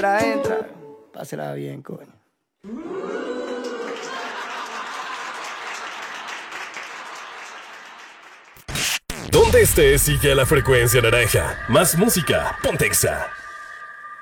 entra. Pásela bien, coño. Donde estés, sigue la frecuencia naranja. Más música, Pontexa.